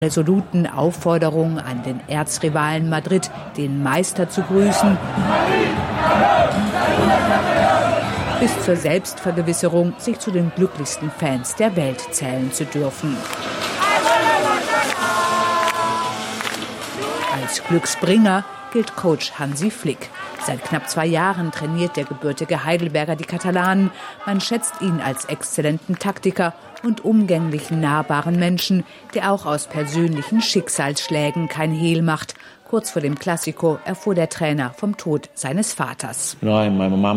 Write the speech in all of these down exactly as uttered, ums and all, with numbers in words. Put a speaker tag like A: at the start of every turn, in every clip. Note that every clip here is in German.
A: resoluten Aufforderung an den Erzrivalen Madrid, den Meister zu grüßen, bis zur Selbstvergewisserung, sich zu den glücklichsten Fans der Welt zählen zu dürfen. Als Glücksbringer gilt Coach Hansi Flick. Seit knapp zwei Jahren trainiert der gebürtige Heidelberger die Katalanen. Man schätzt ihn als exzellenten Taktiker und umgänglichen, nahbaren Menschen, der auch aus persönlichen Schicksalsschlägen kein Hehl macht. Kurz vor dem Clasico erfuhr der Trainer vom Tod seines Vaters. Meine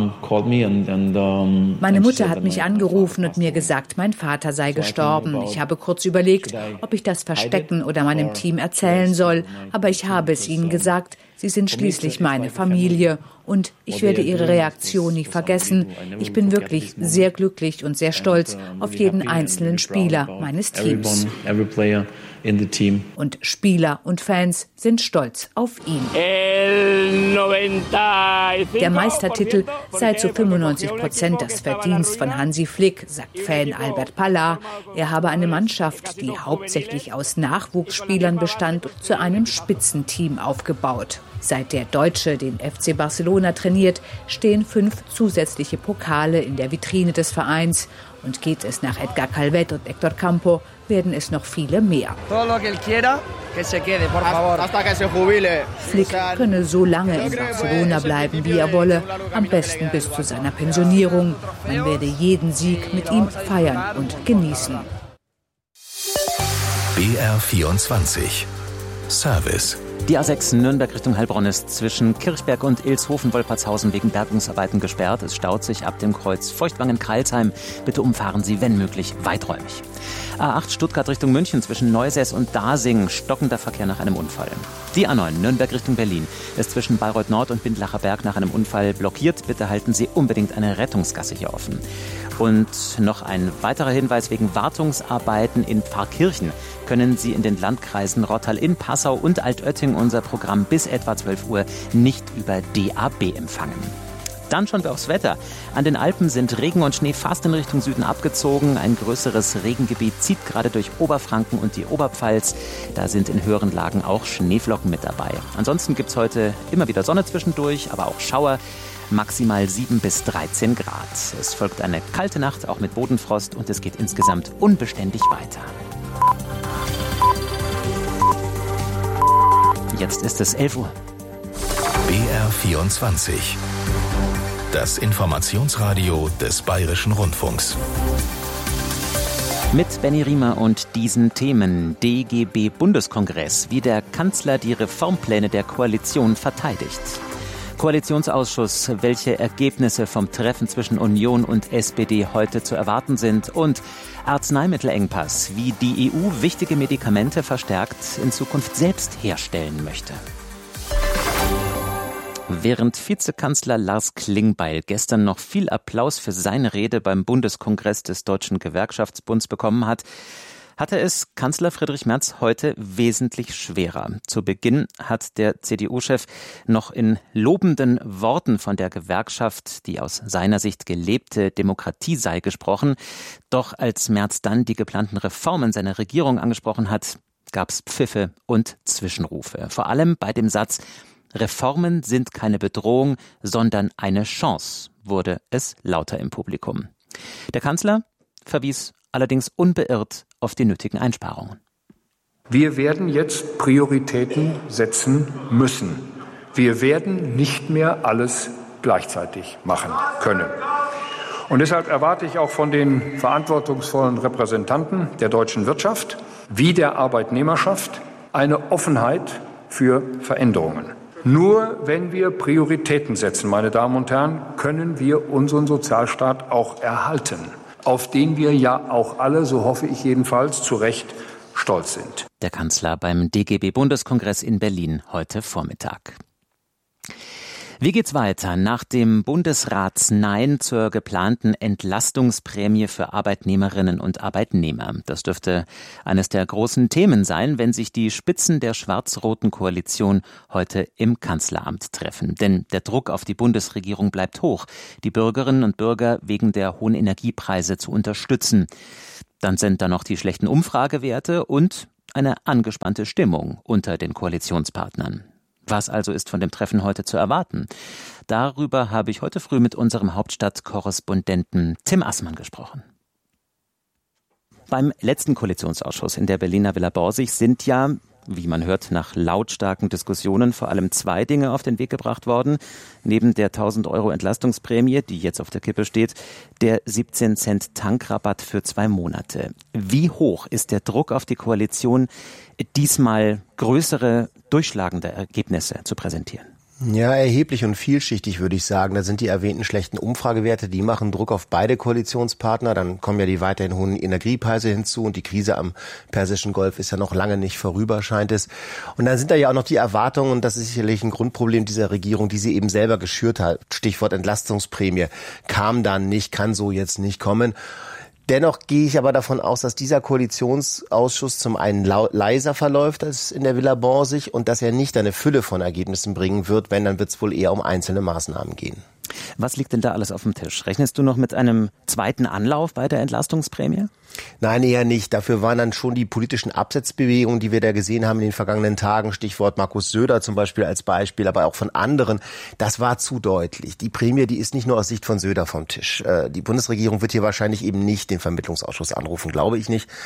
A: Mutter hat mich angerufen und mir gesagt, mein Vater sei gestorben. Ich habe kurz überlegt, ob ich das verstecken oder meinem Team erzählen soll. Aber ich habe es ihnen gesagt. Sie sind schließlich meine Familie und ich werde ihre Reaktion nie vergessen. Ich bin wirklich sehr glücklich und sehr stolz auf jeden einzelnen Spieler meines Teams. Und Spieler und Fans sind stolz auf ihn. Der Meistertitel sei zu fünfundneunzig Prozent das Verdienst von Hansi Flick, sagt Fan Albert Pallard. Er habe eine Mannschaft, die hauptsächlich aus Nachwuchsspielern bestand, zu einem Spitzenteam aufgebaut. Seit der Deutsche den F C Barcelona trainiert, stehen fünf zusätzliche Pokale in der Vitrine des Vereins. Und geht es nach Edgar Calvet und Héctor Campo, werden es noch viele mehr. Flick könne so lange in Barcelona bleiben, wie er wolle, am besten bis zu seiner Pensionierung. Man werde jeden Sieg mit ihm feiern und genießen.
B: B R vierundzwanzig Service.
C: Die A sechs Nürnberg Richtung Heilbronn ist zwischen Kirchberg und Ilshofen-Wolpertshausen wegen Bergungsarbeiten gesperrt. Es staut sich ab dem Kreuz Feuchtwangen-Kreilsheim. Bitte umfahren Sie, wenn möglich, weiträumig. A acht Stuttgart Richtung München zwischen Neusäß und Dasing. Stockender Verkehr nach einem Unfall. Die A neun Nürnberg Richtung Berlin ist zwischen Bayreuth Nord und Bindlacher Berg nach einem Unfall blockiert. Bitte halten Sie unbedingt eine Rettungsgasse hier offen. Und noch ein weiterer Hinweis: Wegen Wartungsarbeiten in Pfarrkirchen können Sie in den Landkreisen Rottal-Inn, Passau und Altötting unser Programm bis etwa zwölf Uhr nicht über D A B empfangen. Dann schauen wir aufs Wetter. An den Alpen sind Regen und Schnee fast in Richtung Süden abgezogen. Ein größeres Regengebiet zieht gerade durch Oberfranken und die Oberpfalz. Da sind in höheren Lagen auch Schneeflocken mit dabei. Ansonsten gibt es heute immer wieder Sonne zwischendurch, aber auch Schauer. Maximal sieben bis dreizehn Grad. Es folgt eine kalte Nacht, auch mit Bodenfrost, und es geht insgesamt unbeständig weiter. Jetzt ist es elf Uhr.
B: B R vierundzwanzig. Das Informationsradio des Bayerischen Rundfunks.
C: Mit Benny Riemer und diesen Themen: D G B-Bundeskongress, wie der Kanzler die Reformpläne der Koalition verteidigt. Koalitionsausschuss, welche Ergebnisse vom Treffen zwischen Union und S P D heute zu erwarten sind. Und Arzneimittelengpass, wie die E U wichtige Medikamente verstärkt in Zukunft selbst herstellen möchte. Während Vizekanzler Lars Klingbeil gestern noch viel Applaus für seine Rede beim Bundeskongress des Deutschen Gewerkschaftsbunds bekommen hat, hatte es Kanzler Friedrich Merz heute wesentlich schwerer. Zu Beginn hat der C D U-Chef noch in lobenden Worten von der Gewerkschaft, die aus seiner Sicht gelebte Demokratie sei, gesprochen. Doch als Merz dann die geplanten Reformen seiner Regierung angesprochen hat, gab es Pfiffe und Zwischenrufe. Vor allem bei dem Satz: Reformen sind keine Bedrohung, sondern eine Chance, wurde es lauter im Publikum. Der Kanzler verwies allerdings unbeirrt auf die nötigen Einsparungen.
D: Wir werden jetzt Prioritäten setzen müssen. Wir werden nicht mehr alles gleichzeitig machen können. Und deshalb erwarte ich auch von den verantwortungsvollen Repräsentanten der deutschen Wirtschaft wie der Arbeitnehmerschaft eine Offenheit für Veränderungen. Nur wenn wir Prioritäten setzen, meine Damen und Herren, können wir unseren Sozialstaat auch erhalten, auf den wir ja auch alle, so hoffe ich jedenfalls, zu Recht stolz sind.
C: Der Kanzler beim D G B-Bundeskongress in Berlin heute Vormittag. Wie geht's weiter nach dem Bundesratsnein zur geplanten Entlastungsprämie für Arbeitnehmerinnen und Arbeitnehmer? Das dürfte eines der großen Themen sein, wenn sich die Spitzen der schwarz-roten Koalition heute im Kanzleramt treffen. Denn der Druck auf die Bundesregierung bleibt hoch, die Bürgerinnen und Bürger wegen der hohen Energiepreise zu unterstützen. Dann sind da noch die schlechten Umfragewerte und eine angespannte Stimmung unter den Koalitionspartnern. Was also ist von dem Treffen heute zu erwarten? Darüber habe ich heute früh mit unserem Hauptstadtkorrespondenten Tim Assmann gesprochen. Beim letzten Koalitionsausschuss in der Berliner Villa Borsig sind ja, wie man hört, nach lautstarken Diskussionen vor allem zwei Dinge auf den Weg gebracht worden. Neben der tausend Euro Entlastungsprämie, die jetzt auf der Kippe steht, der siebzehn Cent Tankrabatt für zwei Monate. Wie hoch ist der Druck auf die Koalition, diesmal größere, durchschlagende Ergebnisse zu präsentieren?
E: Ja, erheblich und vielschichtig, würde ich sagen. Da sind die erwähnten schlechten Umfragewerte, die machen Druck auf beide Koalitionspartner. Dann kommen ja die weiterhin hohen Energiepreise hinzu und die Krise am Persischen Golf ist ja noch lange nicht vorüber, scheint es. Und dann sind da ja auch noch die Erwartungen, und das ist sicherlich ein Grundproblem dieser Regierung, die sie eben selber geschürt hat. Stichwort Entlastungsprämie. Kam dann nicht, kann so jetzt nicht kommen. Dennoch gehe ich aber davon aus, dass dieser Koalitionsausschuss zum einen leiser verläuft als in der Villa Borsig und dass er nicht eine Fülle von Ergebnissen bringen wird. Wenn, dann wird es wohl eher um einzelne Maßnahmen gehen.
C: Was liegt denn da alles auf dem Tisch? Rechnest du noch mit einem zweiten Anlauf bei der Entlastungsprämie?
E: Nein, eher nicht. Dafür waren dann schon die politischen Absetzbewegungen, die wir da gesehen haben in den vergangenen Tagen, Stichwort Markus Söder zum Beispiel als Beispiel, aber auch von anderen, das war zu deutlich. Die Prämie, die ist nicht nur aus Sicht von Söder vom Tisch. Die Bundesregierung wird hier wahrscheinlich eben nicht den Vermittlungsausschuss anrufen, glaube ich nicht.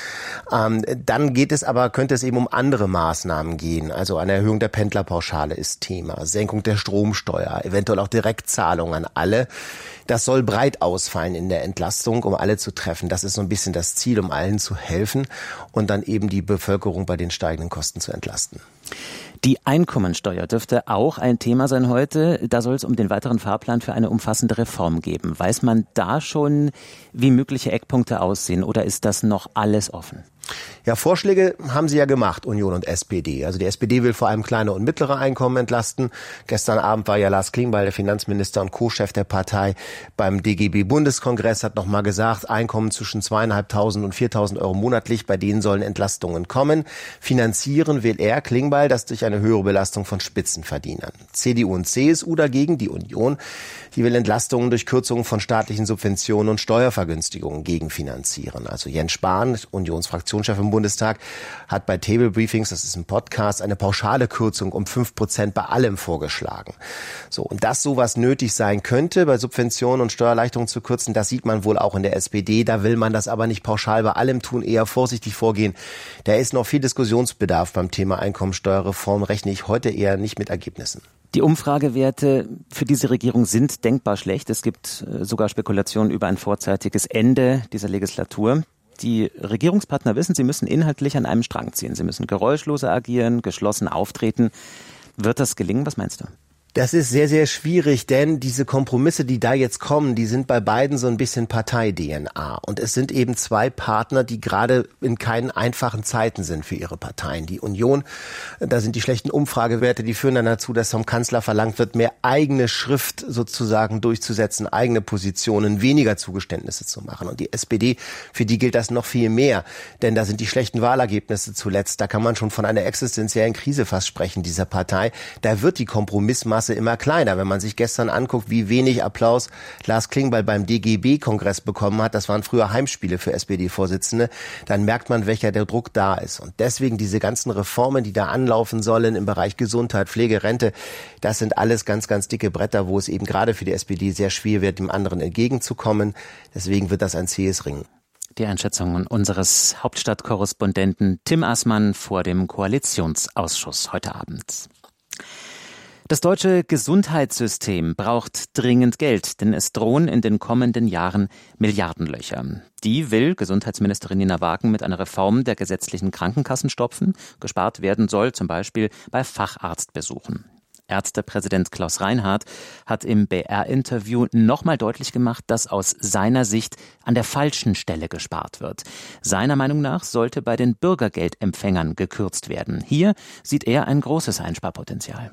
E: Dann geht es aber, könnte es eben um andere Maßnahmen gehen. Also eine Erhöhung der Pendlerpauschale ist Thema, Senkung der Stromsteuer, eventuell auch Direktzahlungen an alle. Das soll breit ausfallen in der Entlastung, um alle zu treffen. Das ist so ein bisschen das Ziel, um allen zu helfen und dann eben die Bevölkerung bei den steigenden Kosten zu entlasten.
C: Die Einkommensteuer dürfte auch ein Thema sein heute. Da soll es um den weiteren Fahrplan für eine umfassende Reform geben. Weiß man da schon, wie mögliche Eckpunkte aussehen, oder ist das noch alles offen?
E: Ja, Vorschläge haben sie ja gemacht, Union und S P D. Also die S P D will vor allem kleine und mittlere Einkommen entlasten. Gestern Abend war ja Lars Klingbeil, der Finanzminister und Co-Chef der Partei, beim D G B-Bundeskongress, hat nochmal gesagt, Einkommen zwischen zweieinhalbtausend und viertausend Euro monatlich, bei denen sollen Entlastungen kommen. Finanzieren will er, Klingbeil, das durch eine höhere Belastung von Spitzenverdienern. C D U und C S U dagegen, die Union, die will Entlastungen durch Kürzungen von staatlichen Subventionen und Steuervergünstigungen gegenfinanzieren. Also Jens Spahn, Unionsfraktionschef im Bundestag, hat bei Table Briefings, das ist ein Podcast, eine pauschale Kürzung um fünf Prozent bei allem vorgeschlagen. So, und dass sowas nötig sein könnte, bei Subventionen und Steuererleichterungen zu kürzen, das sieht man wohl auch in der S P D. Da will man das aber nicht pauschal bei allem tun, eher vorsichtig vorgehen. Da ist noch viel Diskussionsbedarf beim Thema Einkommensteuerreform, rechne ich heute eher nicht mit Ergebnissen.
C: Die Umfragewerte für diese Regierung sind denkbar schlecht. Es gibt sogar Spekulationen über ein vorzeitiges Ende dieser Legislatur. Die Regierungspartner wissen, sie müssen inhaltlich an einem Strang ziehen. Sie müssen geräuschloser agieren, geschlossen auftreten. Wird das gelingen? Was meinst du?
E: Das ist sehr, sehr schwierig, denn diese Kompromisse, die da jetzt kommen, die sind bei beiden so ein bisschen Partei-D N A. Und es sind eben zwei Partner, die gerade in keinen einfachen Zeiten sind für ihre Parteien. Die Union, da sind die schlechten Umfragewerte, die führen dann dazu, dass vom Kanzler verlangt wird, mehr eigene Schrift sozusagen durchzusetzen, eigene Positionen, weniger Zugeständnisse zu machen. Und die S P D, für die gilt das noch viel mehr, denn da sind die schlechten Wahlergebnisse zuletzt. Da kann man schon von einer existenziellen Krise fast sprechen, dieser Partei. Da wird die Kompromissmasse immer kleiner. Wenn man sich gestern anguckt, wie wenig Applaus Lars Klingbeil beim D G B-Kongress bekommen hat, das waren früher Heimspiele für S P D-Vorsitzende, dann merkt man, welcher der Druck da ist. Und deswegen diese ganzen Reformen, die da anlaufen sollen im Bereich Gesundheit, Pflege, Rente, das sind alles ganz, ganz dicke Bretter, wo es eben gerade für die S P D sehr schwer wird, dem anderen entgegenzukommen. Deswegen wird das ein zähes Ringen.
C: Die Einschätzungen unseres Hauptstadtkorrespondenten Tim Assmann vor dem Koalitionsausschuss heute Abend. Das deutsche Gesundheitssystem braucht dringend Geld, denn es drohen in den kommenden Jahren Milliardenlöcher. Die will Gesundheitsministerin Nina Wagen mit einer Reform der gesetzlichen Krankenkassen stopfen. Gespart werden soll zum Beispiel bei Facharztbesuchen. Ärztepräsident Klaus Reinhardt hat im B R-Interview nochmal deutlich gemacht, dass aus seiner Sicht an der falschen Stelle gespart wird. Seiner Meinung nach sollte bei den Bürgergeldempfängern gekürzt werden. Hier sieht er ein großes Einsparpotenzial.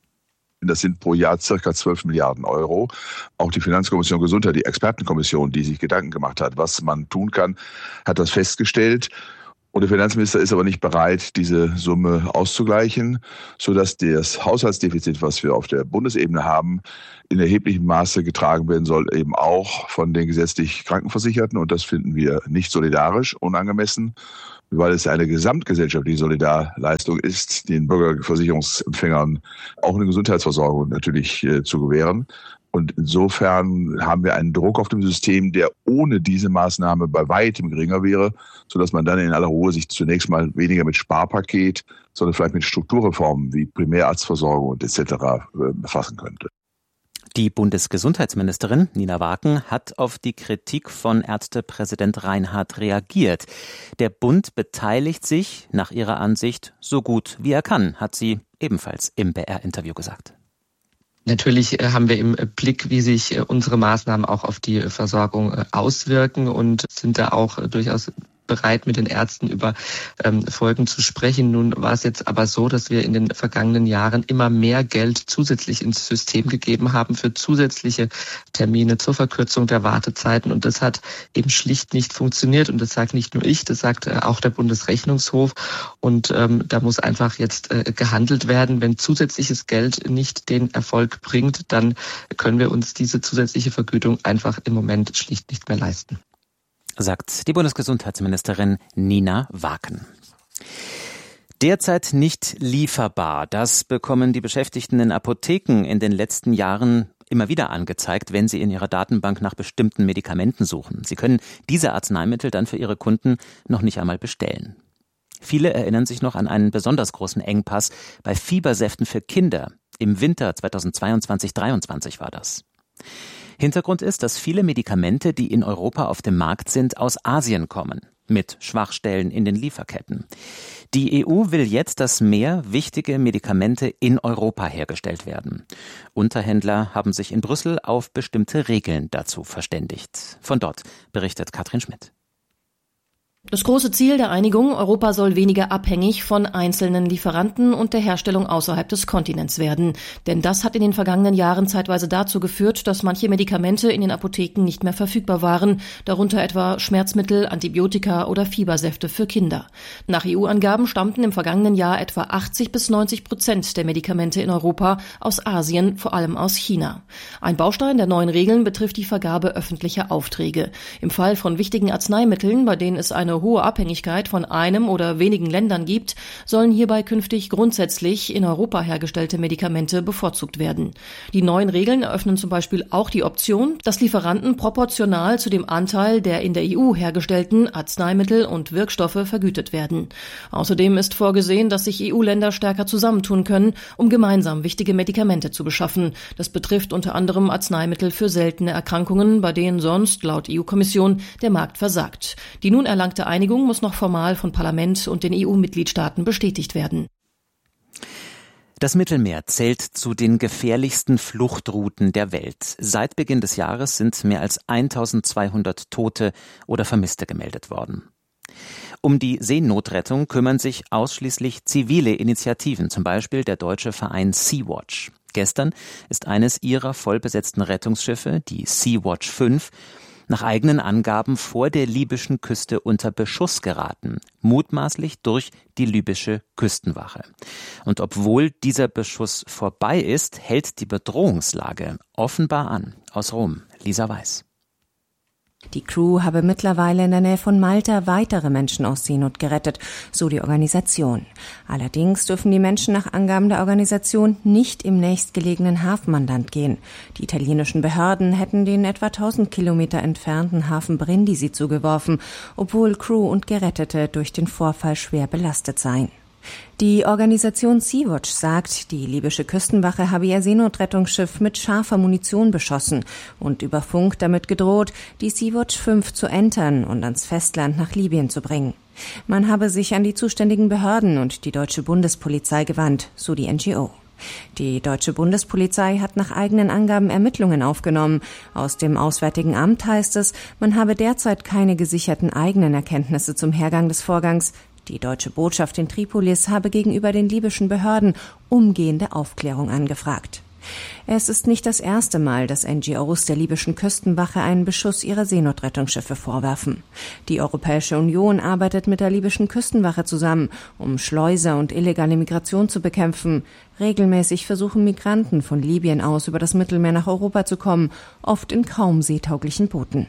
F: Das sind pro Jahr circa zwölf Milliarden Euro. Auch die Finanzkommission Gesundheit, die Expertenkommission, die sich Gedanken gemacht hat, was man tun kann, hat das festgestellt. Und der Finanzminister ist aber nicht bereit, diese Summe auszugleichen, sodass das Haushaltsdefizit, was wir auf der Bundesebene haben, in erheblichem Maße getragen werden soll, eben auch von den gesetzlich Krankenversicherten. Und das finden wir nicht solidarisch, unangemessen, weil es eine gesamtgesellschaftliche Solidarleistung ist, den Bürgerversicherungsempfängern auch eine Gesundheitsversorgung natürlich äh, zu gewähren. Und insofern haben wir einen Druck auf dem System, der ohne diese Maßnahme bei weitem geringer wäre, sodass man dann in aller Ruhe sich zunächst mal weniger mit Sparpaket, sondern vielleicht mit Strukturreformen wie Primärarztversorgung und et cetera befassen könnte.
C: Die Bundesgesundheitsministerin Nina Waken hat auf die Kritik von Ärztepräsident Reinhardt reagiert. Der Bund beteiligt sich nach ihrer Ansicht so gut wie er kann, hat sie ebenfalls im B R-Interview gesagt.
G: Natürlich haben wir im Blick, wie sich unsere Maßnahmen auch auf die Versorgung auswirken und sind da auch durchaus bereit, mit den Ärzten über ähm, Folgen zu sprechen. Nun war es jetzt aber so, dass wir in den vergangenen Jahren immer mehr Geld zusätzlich ins System gegeben haben für zusätzliche Termine zur Verkürzung der Wartezeiten. Und das hat eben schlicht nicht funktioniert. Und das sagt nicht nur ich, das sagt äh, auch der Bundesrechnungshof. Und ähm, da muss einfach jetzt äh, gehandelt werden. Wenn zusätzliches Geld nicht den Erfolg bringt, dann können wir uns diese zusätzliche Vergütung einfach im Moment schlicht nicht mehr leisten,
C: sagt die Bundesgesundheitsministerin Nina Waken. Derzeit nicht lieferbar. Das bekommen die Beschäftigten in Apotheken in den letzten Jahren immer wieder angezeigt, wenn sie in ihrer Datenbank nach bestimmten Medikamenten suchen. Sie können diese Arzneimittel dann für ihre Kunden noch nicht einmal bestellen. Viele erinnern sich noch an einen besonders großen Engpass bei Fiebersäften für Kinder. Im Winter zweitausendzweiundzwanzig dreiundzwanzig war das. Hintergrund ist, dass viele Medikamente, die in Europa auf dem Markt sind, aus Asien kommen, mit Schwachstellen in den Lieferketten. Die E U will jetzt, dass mehr wichtige Medikamente in Europa hergestellt werden. Unterhändler haben sich in Brüssel auf bestimmte Regeln dazu verständigt. Von dort berichtet Katrin Schmidt.
H: Das große Ziel der Einigung, Europa soll weniger abhängig von einzelnen Lieferanten und der Herstellung außerhalb des Kontinents werden. Denn das hat in den vergangenen Jahren zeitweise dazu geführt, dass manche Medikamente in den Apotheken nicht mehr verfügbar waren, darunter etwa Schmerzmittel, Antibiotika oder Fiebersäfte für Kinder. Nach E U-Angaben stammten im vergangenen Jahr etwa achtzig bis neunzig Prozent der Medikamente in Europa aus Asien, vor allem aus China. Ein Baustein der neuen Regeln betrifft die Vergabe öffentlicher Aufträge. Im Fall von wichtigen Arzneimitteln, bei denen es eine hohe Abhängigkeit von einem oder wenigen Ländern gibt, sollen hierbei künftig grundsätzlich in Europa hergestellte Medikamente bevorzugt werden. Die neuen Regeln eröffnen zum Beispiel auch die Option, dass Lieferanten proportional zu dem Anteil der in der E U hergestellten Arzneimittel und Wirkstoffe vergütet werden. Außerdem ist vorgesehen, dass sich E U-Länder stärker zusammentun können, um gemeinsam wichtige Medikamente zu beschaffen. Das betrifft unter anderem Arzneimittel für seltene Erkrankungen, bei denen sonst, laut E U-Kommission, der Markt versagt. Die nun erlangte Einigung muss noch formal von Parlament und den E U-Mitgliedstaaten bestätigt werden.
C: Das Mittelmeer zählt zu den gefährlichsten Fluchtrouten der Welt. Seit Beginn des Jahres sind mehr als eintausendzweihundert Tote oder Vermisste gemeldet worden. Um die Seenotrettung kümmern sich ausschließlich zivile Initiativen, zum Beispiel der deutsche Verein Sea-Watch. Gestern ist eines ihrer vollbesetzten Rettungsschiffe, die Sea-Watch fünf, nach eigenen Angaben vor der libyschen Küste unter Beschuss geraten, mutmaßlich durch die libysche Küstenwache. Und obwohl dieser Beschuss vorbei ist, hält die Bedrohungslage offenbar an. Aus Rom, Lisa Weiß.
I: Die Crew habe mittlerweile in der Nähe von Malta weitere Menschen aus Seenot gerettet, so die Organisation. Allerdings dürfen die Menschen nach Angaben der Organisation nicht im nächstgelegenen Hafen an Land gehen. Die italienischen Behörden hätten den etwa tausend Kilometer entfernten Hafen Brindisi zugeworfen, obwohl Crew und Gerettete durch den Vorfall schwer belastet seien. Die Organisation Sea-Watch sagt, die libysche Küstenwache habe ihr Seenotrettungsschiff mit scharfer Munition beschossen und über Funk damit gedroht, die Sea-Watch fünf zu entern und ans Festland nach Libyen zu bringen. Man habe sich an die zuständigen Behörden und die deutsche Bundespolizei gewandt, so die N G O. Die deutsche Bundespolizei hat nach eigenen Angaben Ermittlungen aufgenommen. Aus dem Auswärtigen Amt heißt es, man habe derzeit keine gesicherten eigenen Erkenntnisse zum Hergang des Vorgangs. Die deutsche Botschaft in Tripolis habe gegenüber den libyschen Behörden umgehende Aufklärung angefragt. Es ist nicht das erste Mal, dass N G Os der libyschen Küstenwache einen Beschuss ihrer Seenotrettungsschiffe vorwerfen. Die Europäische Union arbeitet mit der libyschen Küstenwache zusammen, um Schleuser und illegale Migration zu bekämpfen. Regelmäßig versuchen Migranten von Libyen aus über das Mittelmeer nach Europa zu kommen, oft in kaum seetauglichen Booten.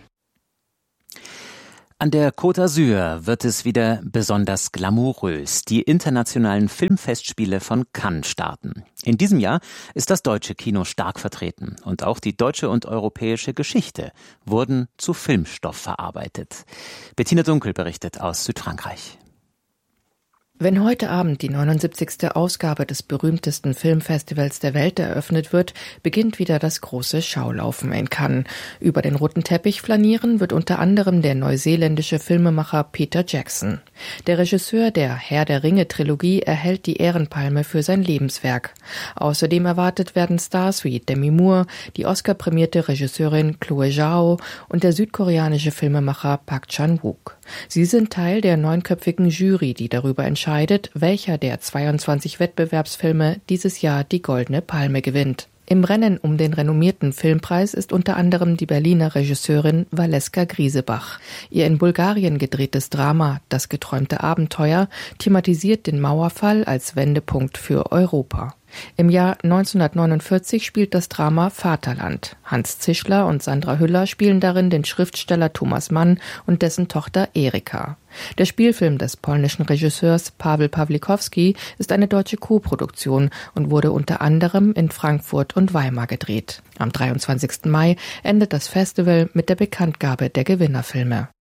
C: An der Côte d'Azur wird es wieder besonders glamourös. Die internationalen Filmfestspiele von Cannes starten. In diesem Jahr ist das deutsche Kino stark vertreten und auch die deutsche und europäische Geschichte wurden zu Filmstoff verarbeitet. Bettina Dunkel berichtet aus Südfrankreich.
J: Wenn heute Abend die neunundsiebzigste Ausgabe des berühmtesten Filmfestivals der Welt eröffnet wird, beginnt wieder das große Schaulaufen in Cannes. Über den roten Teppich flanieren wird unter anderem der neuseeländische Filmemacher Peter Jackson. Der Regisseur der Herr der Ringe-Trilogie erhält die Ehrenpalme für sein Lebenswerk. Außerdem erwartet werden Stars wie Demi Moore, die Oscar-prämierte Regisseurin Chloe Zhao und der südkoreanische Filmemacher Park Chan-wook. Sie sind Teil der neunköpfigen Jury, die darüber entscheidet, welcher der zweiundzwanzig Wettbewerbsfilme dieses Jahr die Goldene Palme gewinnt. Im Rennen um den renommierten Filmpreis ist unter anderem die Berliner Regisseurin Valeska Griesebach. Ihr in Bulgarien gedrehtes Drama »Das geträumte Abenteuer« thematisiert den Mauerfall als Wendepunkt für Europa. Im Jahr neunzehnhundertneunundvierzig spielt das Drama Vaterland. Hans Zischler und Sandra Hüller spielen darin den Schriftsteller Thomas Mann und dessen Tochter Erika. Der Spielfilm des polnischen Regisseurs Paweł Pawlikowski ist eine deutsche Koproduktion und wurde unter anderem in Frankfurt und Weimar gedreht. Am dreiundzwanzigsten Mai endet das Festival mit der Bekanntgabe der Gewinnerfilme.